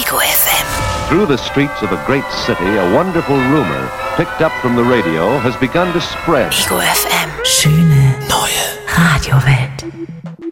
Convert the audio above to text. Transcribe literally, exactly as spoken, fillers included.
Ego F M. Through the streets of a great city, a wonderful rumor, picked up from the radio, has begun to spread. Ego F M. Schöne neue Radiowelt.